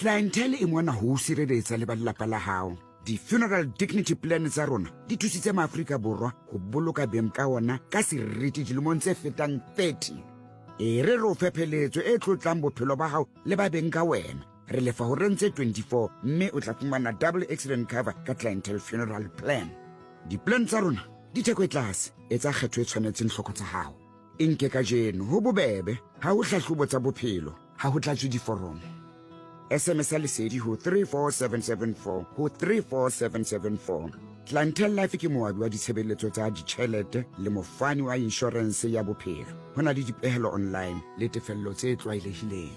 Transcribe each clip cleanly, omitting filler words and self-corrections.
clientele e mona ho sireletsa le ba lelapa la hao. Di-funeral dignity plan tsa rona di thusitse maAfrika Borwa ho boloka beng ka ona ka seriti dilemong tse fetang 30. E re o fepheletso e tlotlang bophelo ba hao le ba beng ka wena. Re lefa ho rentse 24 mme o tla fumana double accident cover ka clientele funeral plan. Di-plan tsa rona di theko e tlase, etsa kgetho e tshwanetseng hloko tsa hao. Inke ka jeno ho bobebe, ha ho hlahlobo tsa bophelo, ha ho tlatswe diforomo. SMS lesedi ho 34774 ho 34774. Clientele Life ke moabi wa ditshebeletso tsa ditjhelete le mofani wa insurance ya bophelo. Ho na le dipehelo online le tefello tse tlwaelehileng.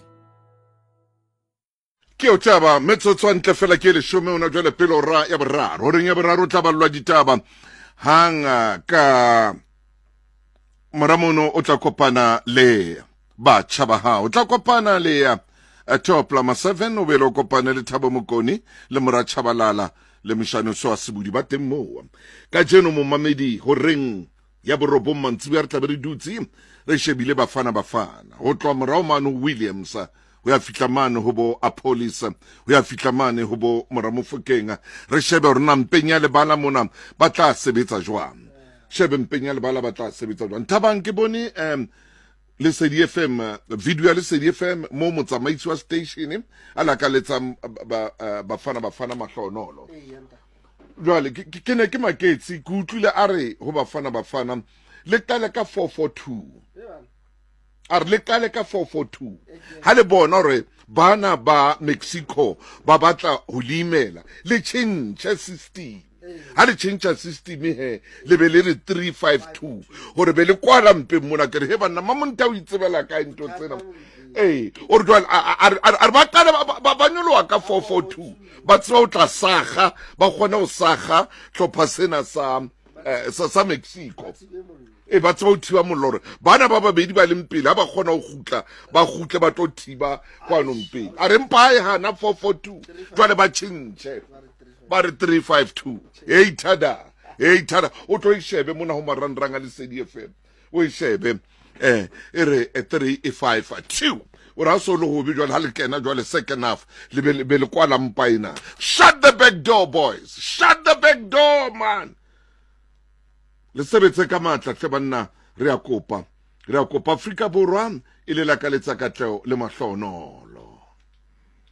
Ke o taba metsotso ntle fela ke le shome ona jwale pelo ra ya boraro reng ya boraro tla ballwa ditaba hanga ka moramono o tla kopana le batjha ba hao, o tla kopana le ya Top Lama 7 o belo kopana le Thabo Mokoni le Mora Chabalala le Mishano so Sebudi ba teng moo ka jeno mo mamedi ho reng ya borobo mantsibe re tla be re dutse re shebile bafana ho tloa morao mano Williams ho ya fitla mane ho bo Apollos ho ya fitla mane ho bo Moramofokeng re shebe rona mpenya le bana mona ba tla sebetsa jwang, shebe mpenya le bana ba tla sebetsa jwang. Thabang ke bone le CDFM video ya le CDFM mo motsamaisi wa station ala ka letsa bafana mahlonolo jwale ke ne ke maketsi ke utlwile a re ho bafana le tale ka 442 ar le tale ka 442 ha le bona re bana ba Mexico ba batla ho limela le change system ha le change system he le be le re 352 hore be le kwala mpe mona ke re he bana mamonta o itsebela ka into tsena o re jwale ar ba kana ba nyoloa ka 442 ba tswa o tla saga ba kgona o saga tlhopha sena sa Mexico ba tswa o thiba mollo bana ba babedi ba le mpele ha ba kgona ho gutla ba gutle ba tlo thiba kwano mpele a re mpa e hana 442 jwale ba change ba re 352 tada o tlo ishebe mona ho marandrang a le CDFM o ishebe e re 352 o ra so le ho bi jwale ha le kena jwale second half le be le kwala mpa ina. Shut the back door boys, shut the back door man. Le sebetse ka matla tle banna re a kopa Afrika Borwa ile la ka letsa katleo le mahlonolo.